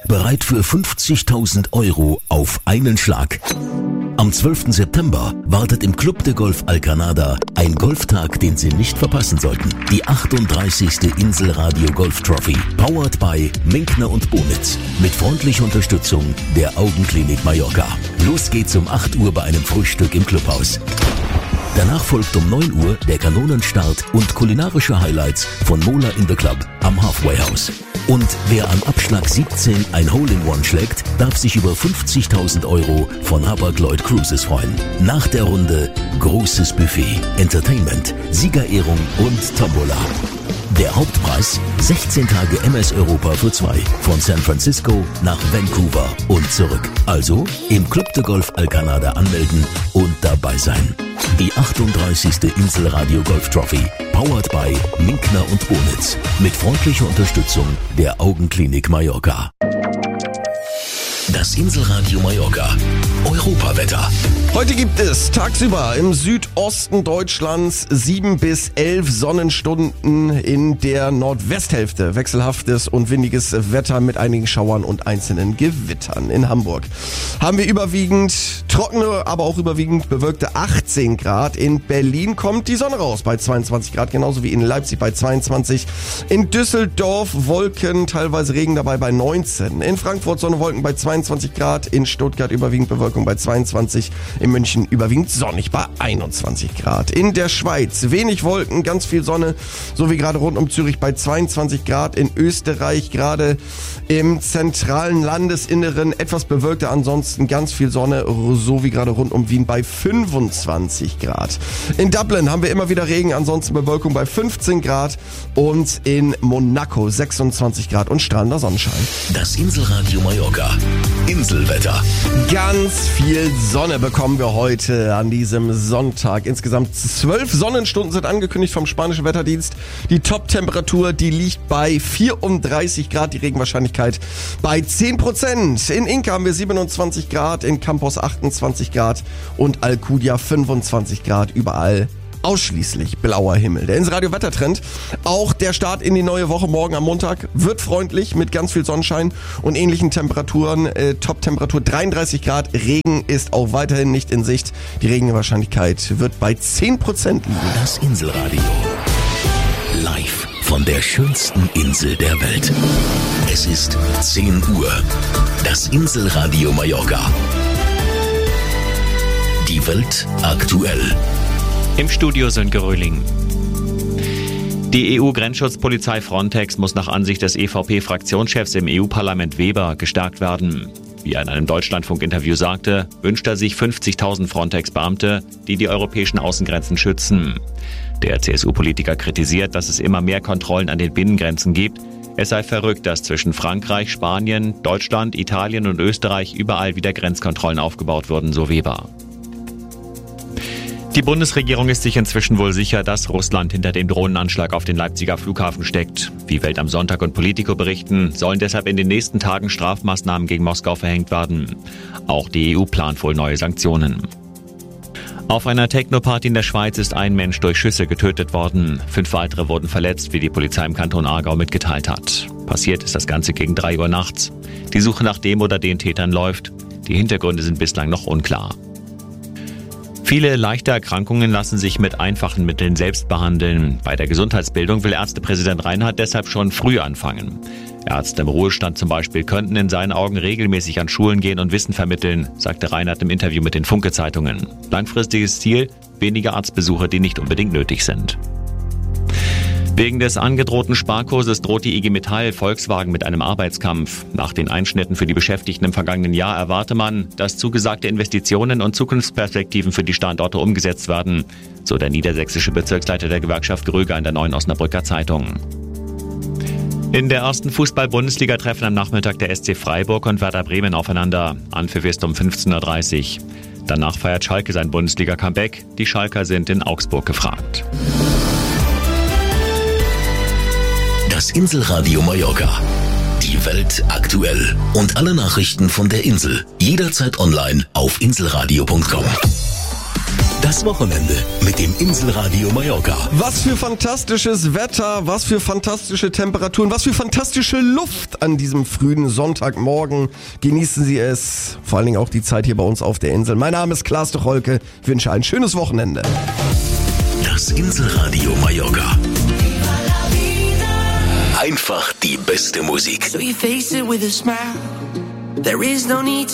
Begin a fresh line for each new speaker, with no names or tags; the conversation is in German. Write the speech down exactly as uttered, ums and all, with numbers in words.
bereit für fünfzigtausend Euro auf einen Schlag. Am zwölften September wartet im Club de Golf Alcanada ein Golftag, den Sie nicht verpassen sollten. Die achtunddreißigste Inselradio Golf Trophy, powered by Minkner und Bonitz, mit freundlicher Unterstützung der Augenklinik Mallorca. Los geht's um acht Uhr bei einem Frühstück im Clubhaus. Danach folgt um neun Uhr der Kanonenstart und kulinarische Highlights von Mola in the Club am Halfway House. Und wer am Abschlag siebzehn ein Hole-in-One schlägt, darf sich über fünfzigtausend Euro von Hapag-Lloyd Cruises freuen. Nach der Runde großes Buffet, Entertainment, Siegerehrung und Tombola. Der Hauptpreis sechzehn Tage M S Europa für zwei, von San Francisco nach Vancouver und zurück. Also im Club de Golf Alcanada anmelden und dabei sein. Die achtunddreißigste Inselradio Golf Trophy, powered by Minkner und Bonitz, mit freundlicher Unterstützung der Augenklinik Mallorca. Das Inselradio Mallorca Europawetter.
Heute gibt es tagsüber im Südosten Deutschlands sieben bis elf Sonnenstunden, in der Nordwesthälfte wechselhaftes und windiges Wetter mit einigen Schauern und einzelnen Gewittern. In Hamburg haben wir überwiegend trockene, aber auch überwiegend bewölkte achtzehn Grad. In Berlin kommt die Sonne raus bei zweiundzwanzig Grad, genauso wie in Leipzig bei zweiundzwanzig. In Düsseldorf Wolken, teilweise Regen dabei bei neunzehn. In Frankfurt Sonne, Wolken bei zweiundzwanzig Grad. In Stuttgart überwiegend Bewölkung bei zweiundzwanzig. In München überwiegend sonnig bei einundzwanzig Grad. In der Schweiz wenig Wolken, ganz viel Sonne, so wie gerade rund um Zürich bei zweiundzwanzig Grad. In Österreich gerade im zentralen Landesinneren etwas bewölkter, ansonsten ganz viel Sonne, so wie gerade rund um Wien bei fünfundzwanzig Grad. In Dublin haben wir immer wieder Regen, ansonsten Bewölkung bei fünfzehn Grad und in Monaco sechsundzwanzig Grad und strahlender Sonnenschein.
Das Inselradio Mallorca Inselwetter.
Ganz viel Sonne bekommen wir heute an diesem Sonntag. Insgesamt zwölf Sonnenstunden sind angekündigt vom spanischen Wetterdienst. Die Top-Temperatur, die liegt bei vierunddreißig Grad, die Regenwahrscheinlichkeit bei zehn Prozent. In Inca haben wir siebenundzwanzig Grad, in Campos achtundzwanzig Grad und Alcudia fünfundzwanzig Grad, überall ausschließlich blauer Himmel. Der Inselradio-Wettertrend, auch der Start in die neue Woche morgen am Montag, wird freundlich mit ganz viel Sonnenschein und ähnlichen Temperaturen. Äh, Top-Temperatur dreiunddreißig Grad, Regen ist auch weiterhin nicht in Sicht. Die Regenwahrscheinlichkeit wird bei zehn Prozent liegen.
Das Inselradio. Live von der schönsten Insel der Welt. Es ist zehn Uhr. Das Inselradio Mallorca. Die Welt aktuell.
Im Studio Sönke Röhling. Die E U-Grenzschutzpolizei Frontex muss nach Ansicht des E V P-Fraktionschefs im E U-Parlament Weber gestärkt werden. Wie er in einem Deutschlandfunk-Interview sagte, wünscht er sich fünfzigtausend Frontex-Beamte, die die europäischen Außengrenzen schützen. Der C S U-Politiker kritisiert, dass es immer mehr Kontrollen an den Binnengrenzen gibt. Es sei verrückt, dass zwischen Frankreich, Spanien, Deutschland, Italien und Österreich überall wieder Grenzkontrollen aufgebaut wurden, so Weber. Die Bundesregierung ist sich inzwischen wohl sicher, dass Russland hinter dem Drohnenanschlag auf den Leipziger Flughafen steckt. Wie Welt am Sonntag und Politico berichten, sollen deshalb in den nächsten Tagen Strafmaßnahmen gegen Moskau verhängt werden. Auch die E U plant wohl neue Sanktionen. Auf einer Techno-Party in der Schweiz ist ein Mensch durch Schüsse getötet worden. Fünf weitere wurden verletzt, wie die Polizei im Kanton Aargau mitgeteilt hat. Passiert ist das Ganze gegen drei Uhr nachts. Die Suche nach dem oder den Tätern läuft. Die Hintergründe sind bislang noch unklar. Viele leichte Erkrankungen lassen sich mit einfachen Mitteln selbst behandeln. Bei der Gesundheitsbildung will Ärztepräsident Reinhardt deshalb schon früh anfangen. Ärzte im Ruhestand zum Beispiel könnten in seinen Augen regelmäßig an Schulen gehen und Wissen vermitteln, sagte Reinhardt im Interview mit den Funke-Zeitungen. Langfristiges Ziel, weniger Arztbesuche, die nicht unbedingt nötig sind. Wegen des angedrohten Sparkurses droht die I G Metall Volkswagen mit einem Arbeitskampf. Nach den Einschnitten für die Beschäftigten im vergangenen Jahr erwarte man, dass zugesagte Investitionen und Zukunftsperspektiven für die Standorte umgesetzt werden, so der niedersächsische Bezirksleiter der Gewerkschaft Gröger in der Neuen Osnabrücker Zeitung. In der ersten Fußball-Bundesliga treffen am Nachmittag der S C Freiburg und Werder Bremen aufeinander. Anpfiff ist um fünfzehn Uhr dreißig. Danach feiert Schalke sein Bundesliga-Comeback. Die Schalker sind in Augsburg gefragt.
Das Inselradio Mallorca. Die Welt aktuell. Und alle Nachrichten von der Insel. Jederzeit online auf inselradio punkt com. Das Wochenende mit dem Inselradio Mallorca.
Was für fantastisches Wetter, was für fantastische Temperaturen, was für fantastische Luft an diesem frühen Sonntagmorgen. Genießen Sie es, vor allen Dingen auch die Zeit hier bei uns auf der Insel. Mein Name ist Klaas Tucholke, ich wünsche ein schönes Wochenende.
Das Inselradio Mallorca. Einfach die beste Musik.
So you face it with a smile. There is no need to